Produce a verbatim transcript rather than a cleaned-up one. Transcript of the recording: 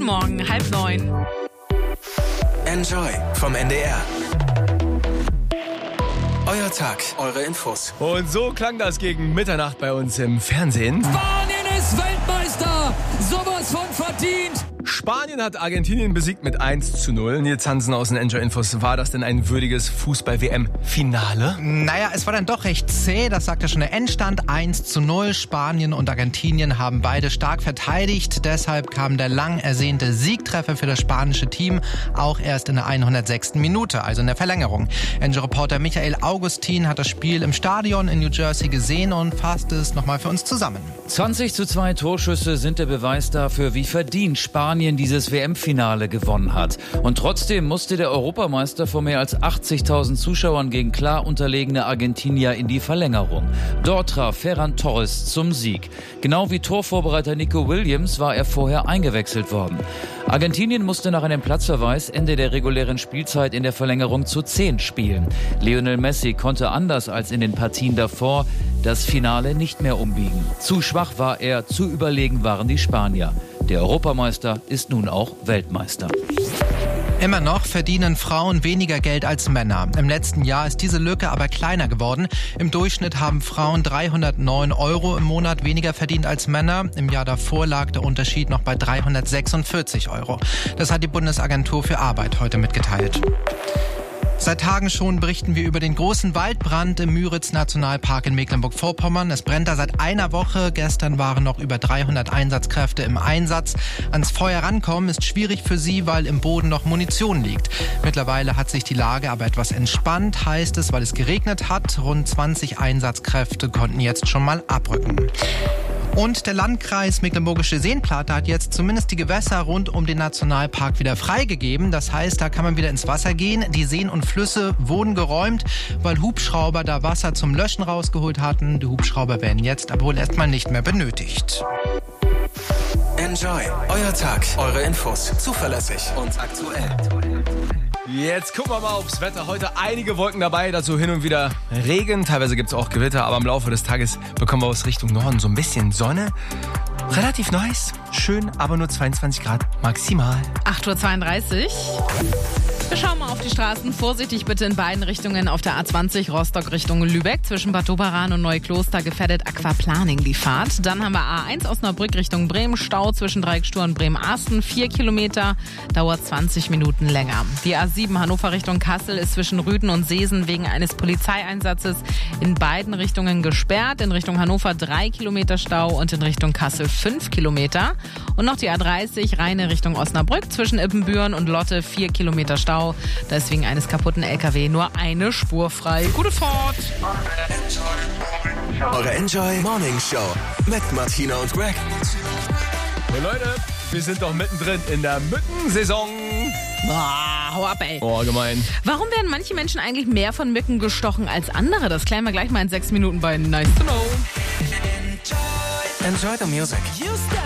Morgen, halb neun. Enjoy vom N D R. Euer Tag, eure Infos. Und so klang das gegen Mitternacht bei uns im Fernsehen. Spanien ist Weltmeister! Sowas von verdient! Spanien hat Argentinien besiegt mit eins zu null. Nils Hansen aus den Enjoy Infos. War das denn ein würdiges Fußball-W M-Finale? Naja, es war dann doch recht zäh. Das sagte schon der Endstand. eins zu null. Spanien und Argentinien haben beide stark verteidigt. Deshalb kam der lang ersehnte Siegtreffer für das spanische Team auch erst in der hundertsechsten Minute, also in der Verlängerung. Enjoy-Reporter Michael Augustin hat das Spiel im Stadion in New Jersey gesehen und fasst es nochmal für uns zusammen. zwanzig zu zwei Torschüsse sind der Beweis dafür, wie verdient Spanien dieses W M-Finale gewonnen hat. Und trotzdem musste der Europameister vor mehr als achtzigtausend Zuschauern gegen klar unterlegene Argentinier in die Verlängerung. Dort traf Ferran Torres zum Sieg. Genau wie Torvorbereiter Nico Williams war er vorher eingewechselt worden. Argentinien musste nach einem Platzverweis Ende der regulären Spielzeit in der Verlängerung zu zehn spielen. Lionel Messi konnte anders als in den Partien davor das Finale nicht mehr umbiegen. Zu schwach war er, zu überlegen waren die Spanier. Der Europameister ist nun auch Weltmeister. Immer noch verdienen Frauen weniger Geld als Männer. Im letzten Jahr ist diese Lücke aber kleiner geworden. Im Durchschnitt haben Frauen dreihundertneun Euro im Monat weniger verdient als Männer. Im Jahr davor lag der Unterschied noch bei dreihundertsechsundvierzig Euro. Das hat die Bundesagentur für Arbeit heute mitgeteilt. Seit Tagen schon berichten wir über den großen Waldbrand im Müritz-Nationalpark in Mecklenburg-Vorpommern. Es brennt da seit einer Woche. Gestern waren noch über dreihundert Einsatzkräfte im Einsatz. Ans Feuer rankommen ist schwierig für sie, weil im Boden noch Munition liegt. Mittlerweile hat sich die Lage aber etwas entspannt, heißt es, weil es geregnet hat. Rund zwanzig Einsatzkräfte konnten jetzt schon mal abrücken. Und der Landkreis Mecklenburgische Seenplatte hat jetzt zumindest die Gewässer rund um den Nationalpark wieder freigegeben. Das heißt, da kann man wieder ins Wasser gehen. Die Seen und Flüsse wurden geräumt, weil Hubschrauber da Wasser zum Löschen rausgeholt hatten. Die Hubschrauber werden jetzt aber wohl erstmal nicht mehr benötigt. Enjoy, euer Tag, eure Infos. Zuverlässig und aktuell. Jetzt gucken wir mal aufs Wetter. Heute einige Wolken dabei, dazu hin und wieder Regen. Teilweise gibt es auch Gewitter, aber im Laufe des Tages bekommen wir aus Richtung Norden so ein bisschen Sonne. Relativ nice, schön, aber nur zweiundzwanzig Grad maximal. acht Uhr zweiunddreißig. Wir schauen mal auf die Straßen. Vorsichtig bitte in beiden Richtungen. Auf der A zwanzig Rostock Richtung Lübeck. Zwischen Bad Doberan und Neukloster gefährdet Aquaplaning die Fahrt. Dann haben wir A eins Osnabrück Richtung Bremen. Stau zwischen Dreieckstur und Bremen-Asten. Vier Kilometer. Dauert zwanzig Minuten länger. Die A sieben Hannover Richtung Kassel ist zwischen Rüden und Seesen wegen eines Polizeieinsatzes in beiden Richtungen gesperrt. In Richtung Hannover drei Kilometer Stau und in Richtung Kassel fünf Kilometer. Und noch die A dreißig Rheine Richtung Osnabrück. Zwischen Ippenbüren und Lotte vier Kilometer Stau. Da ist wegen eines kaputten L K W nur eine Spur frei. Gute Fahrt! Eure Enjoy Morning Show mit Martina und Greg. Hey Leute, wir sind doch mittendrin in der Mückensaison. Boah, hau ab, ey. Oh, gemein. Warum werden manche Menschen eigentlich mehr von Mücken gestochen als andere? Das klären wir gleich mal in sechs Minuten bei Nice to Know. Enjoy the music.